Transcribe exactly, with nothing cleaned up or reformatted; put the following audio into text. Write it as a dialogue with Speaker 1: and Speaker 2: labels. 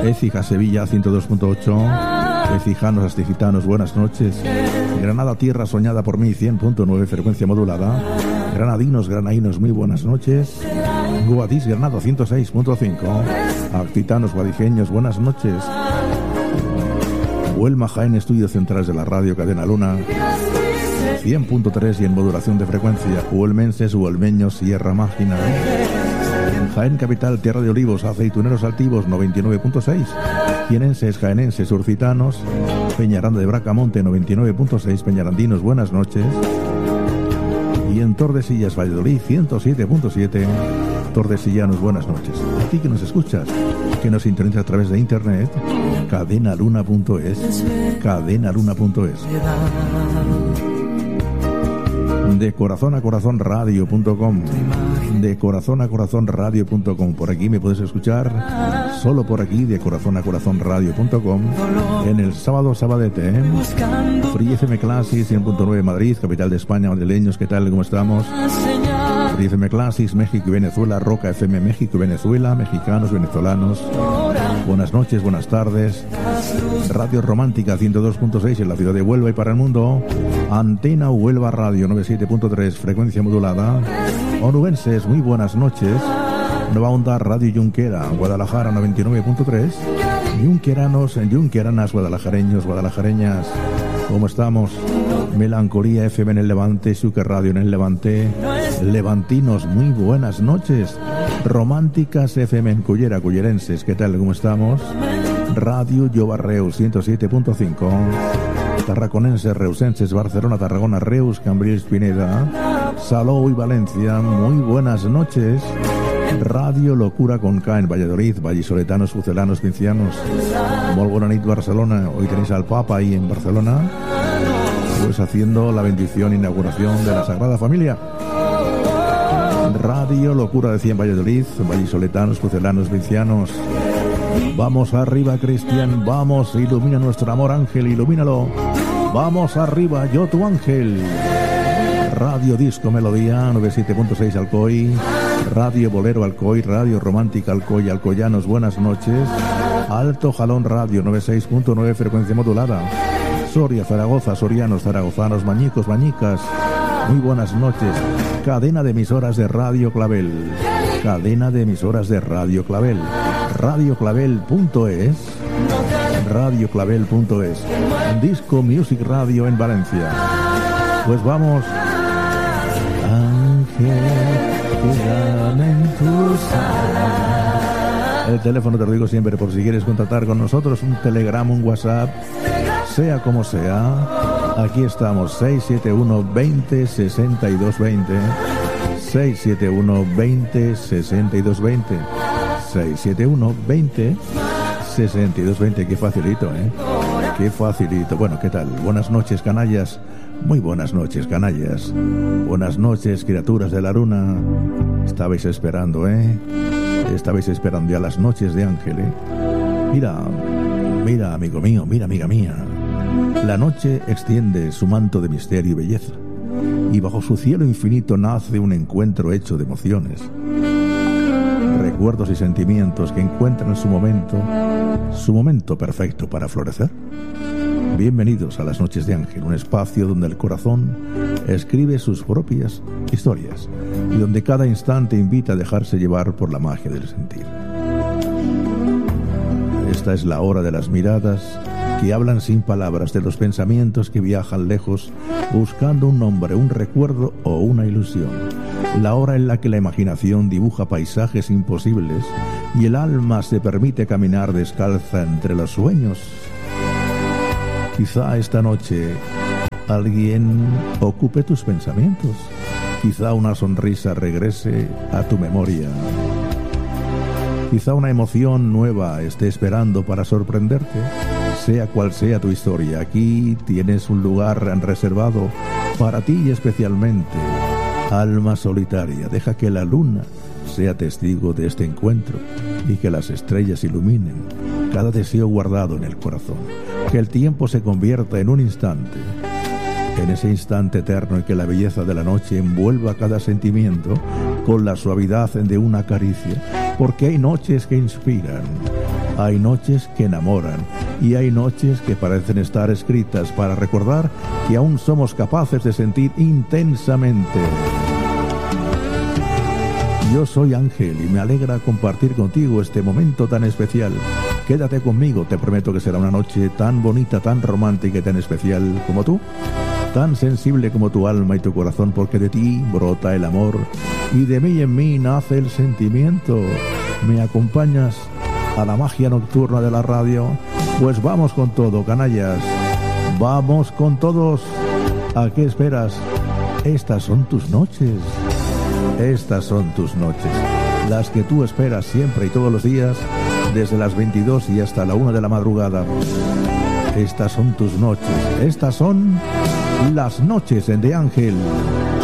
Speaker 1: Écija, Sevilla, ciento dos punto ocho. Écijanos, asticitanos, buenas noches. Granada, tierra soñada por mí, cien punto nueve, frecuencia modulada. Granadinos, granaínos, muy buenas noches. Guadix, Granada, ciento seis punto cinco. Actitanos, guadijeños, buenas noches. Huelma, Jaén, estudios centrales de la radio Cadena Luna, cien punto tres y en modulación de frecuencia. Huelmenses, huelmeños, Sierra Mágina. Jaén capital, tierra de olivos, aceituneros altivos, noventa y nueve punto seis. Jienenses, jaenenses, urcitanos, Peñaranda de Bracamonte, noventa y nueve punto seis. Peñarandinos, buenas noches. Y en Tordesillas, Valladolid, ciento siete punto siete. Tordesillanos, buenas noches. A ti que nos escuchas, que nos sintoniza a través de internet, cadenaluna punto es, cadenaluna punto es. De corazón a corazón radio punto com, de corazón a corazón radio punto com. Por aquí me puedes escuchar, solo por aquí, de corazón a corazón radio punto com. En el sábado sabadete, ¿eh? Free F M Classics cien punto nueve Madrid, capital de España. Madrileños, ¿qué tal? ¿Cómo estamos? Free F M Classics, México y Venezuela. Roca F M, México y Venezuela. Mexicanos, venezolanos, buenas noches, buenas tardes. Radio Romántica ciento dos punto seis en la ciudad de Huelva y para el mundo. Antena Huelva Radio noventa y siete punto tres, frecuencia modulada. Onubenses, muy buenas noches. Nueva Onda Radio Junquera, Guadalajara noventa y nueve punto tres. Junqueranos, Junqueranas, guadalajareños, guadalajareñas, ¿cómo estamos? Melancolía F M en el Levante, Suque Radio en el Levante. Levantinos, muy buenas noches. Románticas F M en Cullera, cullerenses, ¿qué tal? ¿Cómo estamos? Radio Llobarreus ciento siete punto cinco. Tarraconenses, reusenses, Barcelona, Tarragona, Reus, Cambrils, Pineda, Salou y Valencia, muy buenas noches. Radio Locura con K en Valladolid, vallisoletanos, fucelanos, pincianos. Molt bona nit, Barcelona. Hoy tenéis al Papa ahí en Barcelona, pues haciendo la bendición e inauguración de la Sagrada Familia. Radio Locura, decía, en Valladolid, vallisoletanos, fucelanos, pincianos. Vamos arriba, Cristian, vamos, ilumina nuestro amor, ángel, ilumínalo. Vamos arriba, yo tu ángel. Radio Disco Melodía, noventa y siete punto seis Alcoy. Radio Bolero Alcoy, Radio Romántica Alcoy, Alcoyanos, buenas noches. Alto Jalón Radio, noventa y seis punto nueve, frecuencia modulada. Soria, Zaragoza, sorianos, zaragozanos, mañicos, mañicas, muy buenas noches. Cadena de emisoras de Radio Clavel. Cadena de emisoras de Radio Clavel. radio clavel punto es, radio clavel punto es. Disco Music Radio en Valencia. Pues vamos. Ángel, quédame en tus alas. El teléfono te lo digo siempre por si quieres contactar con nosotros, un telegrama, un WhatsApp, sea como sea. Aquí estamos, seis siete uno, veinte, sesenta y dos veinte. seis siete uno, veinte, sesenta y dos veinte. seis siete uno, veinte, sesenta y dos veinte. Qué facilito, ¿eh? Qué facilito. Bueno, ¿qué tal? Buenas noches, canallas. Muy buenas noches, canallas. Buenas noches, criaturas de la luna. Estabais esperando, ¿eh? Estabais esperando ya las noches de Ángel, ¿eh? Mira, mira, amigo mío, mira, amiga mía. La noche extiende su manto de misterio y belleza, y bajo su cielo infinito nace un encuentro hecho de emociones, recuerdos y sentimientos que encuentran su momento, su momento perfecto para florecer. Bienvenidos a las noches de Ángel, un espacio donde el corazón escribe sus propias historias y donde cada instante invita a dejarse llevar por la magia del sentir. Esta es la hora de las miradas que hablan sin palabras, de los pensamientos que viajan lejos buscando un nombre, un recuerdo o una ilusión. La hora en la que la imaginación dibuja paisajes imposibles y el alma se permite caminar descalza entre los sueños. Quizá esta noche alguien ocupe tus pensamientos. Quizá una sonrisa regrese a tu memoria. Quizá una emoción nueva esté esperando para sorprenderte. Sea cual sea tu historia, aquí tienes un lugar reservado para ti especialmente. Alma solitaria, deja que la luna sea testigo de este encuentro y que las estrellas iluminen cada deseo guardado en el corazón. Que el tiempo se convierta en un instante, en ese instante eterno, y que la belleza de la noche envuelva cada sentimiento con la suavidad de una caricia, porque hay noches que inspiran Hay noches que enamoran y hay noches que parecen estar escritas para recordar que aún somos capaces de sentir intensamente. Yo soy Ángel y me alegra compartir contigo este momento tan especial. Quédate conmigo, te prometo que será una noche tan bonita, tan romántica y tan especial como tú, tan sensible como tu alma y tu corazón, porque de ti brota el amor y de mí en mí nace el sentimiento. ¿Me acompañas a la magia nocturna de la radio? Pues vamos con todo, canallas. Vamos con todos. ¿A qué esperas? Estas son tus noches. Estas son tus noches. Las que tú esperas siempre y todos los días, desde las veintidós y hasta la una de la madrugada. Estas son tus noches. Estas son las noches de Ángel.